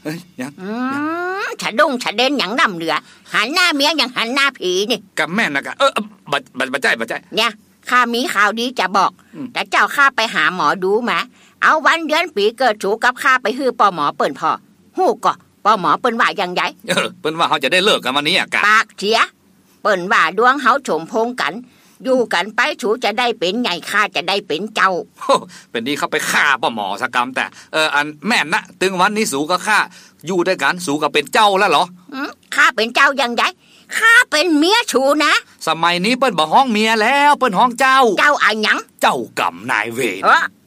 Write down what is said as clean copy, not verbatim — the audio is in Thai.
เอ้ยยังฉะดงฉะเด่นอย่างน้ำเหลือหันหน้าเมียอย่างหันหน้าผีนี่กับแม่นะกะบัดใจเนี่ยข้ามีข่าวดีจะบอกแต่เจ้าข้าไปหาหมอดูมาเอาวันเดือนปีเกิดถูกกับข้าไปฮื้อปอหมอเปิ่นพอฮู้ก็ปอหมอเปิ่นว่าอย่างไงเปิ่นว่าเขาจะได้เลิกกันวันนี้อ่ะกะปากเสียเปิ่นว่าดวงเฮาสมพงษ์กันอยู่กันไปถูจะได้เป็นใหญ่ข้าจะได้เป็นเจ้าเป็นดีเขาไปฆ่าปอหมอสกรรมแต่อันแม่นนะถึงวันนี้สูก็ฆ่าอยู่ด้วยกันสูก็เป็นเจ้าแล้วเหรอข้าเป็นเจ้าอย่างไงข้าเป็นเมียชูนะสมัยนี้เปิ้นบ่ฮ้องเมียแล้วเปิ้นฮ้องเจ้าอะไรหยังเจ้ากรรมนายเวร